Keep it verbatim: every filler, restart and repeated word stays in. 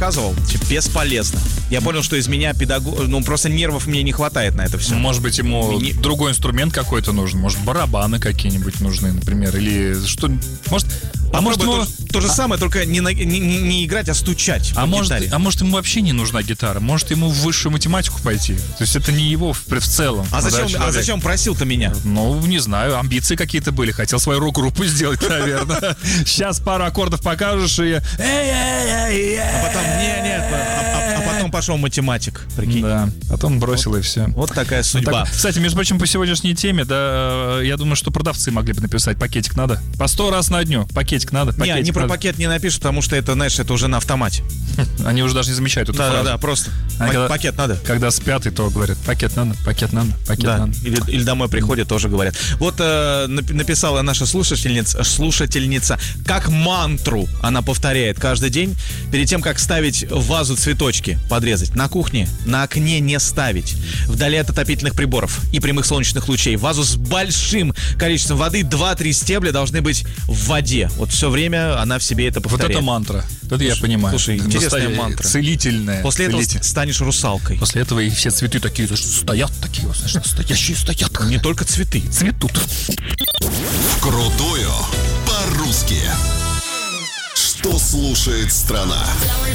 показывал, типа, бесполезно. Я понял, что из меня педагог... Ну, просто нервов мне не хватает на это все. Может быть, ему не... другой инструмент какой-то нужен. Может, барабаны какие-нибудь нужны, например. Или что... Может... А может, ему... то, то же самое, только не, на, не, не играть, а стучать а по может, гитаре. А может, ему вообще не нужна гитара? Может, ему в высшую математику пойти? То есть это не его в, в целом. А зачем, а зачем просил-то меня? Ну, не знаю, амбиции какие-то были. Хотел свою рок-группу сделать, наверное. Сейчас пару аккордов покажешь и... А потом, не, нет, а потом пошел математик, прикинь. Да, потом бросил и все. Вот такая судьба. Кстати, между прочим, по сегодняшней теме, да, я думаю, что продавцы могли бы написать: пакетик надо. По сто раз на дню. Пакетик надо. Не, они про пакет не напишут, потому что это, знаешь, это уже на автомате. Они уже даже не замечают эту фразу. Да-да-да, просто пакет надо. Когда спят, и то говорят: пакет надо, пакет надо, пакет надо. Или домой приходят, тоже говорят. Вот написала наша слушательница, слушательница, как мантру она повторяет каждый день, перед тем, как ставить в вазу цветочки, подрезать. На кухне, на окне не ставить. Вдали от отопительных приборов и прямых солнечных лучей. Вазу с большим количеством воды, два-три стебля должны быть в воде. Вот все время она в себе это повторяет. Вот это мантра. Это я понимаю. Слушай, интересная мантра. Целительная. После Целитель. этого станешь русалкой. После этого и все цветы такие стоят, такие, знаешь, настоящие стоят. Не только цветы. Цветут. Крутое по-русски. Что слушает страна?